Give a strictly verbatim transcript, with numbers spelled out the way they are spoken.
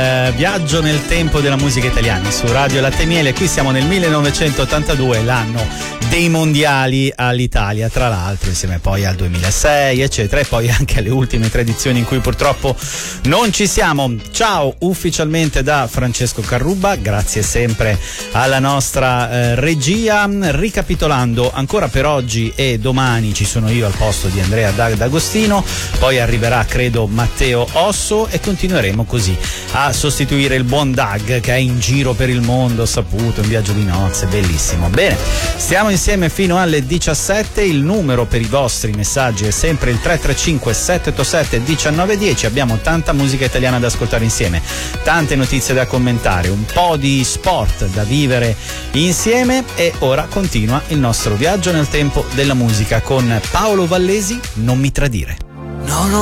Eh, viaggio nel tempo della musica italiana su Radio Latte e Miele. Qui siamo nel millenovecentottantadue, l'anno dei mondiali all'Italia, tra l'altro, insieme poi al duemilasei eccetera, e poi anche alle ultime tre edizioni in cui purtroppo non ci siamo. Ciao ufficialmente da Francesco Carrubba, grazie sempre alla nostra eh, regia. Ricapitolando, ancora per oggi e domani ci sono io al posto di Andrea D'Agostino, poi arriverà credo Matteo Osso e continueremo così a sostituire il buon Doug che è in giro per il mondo, saputo, in viaggio di nozze, bellissimo. Bene, stiamo insieme fino alle diciassette, il numero per i vostri messaggi è sempre il tre tre cinque sette otto sette uno nove uno zero. Abbiamo tanta musica italiana da ascoltare insieme, tante notizie da commentare, un po' di sport da vivere insieme e ora continua il nostro viaggio nel tempo della musica con Paolo Vallesi, Non mi tradire. No, no.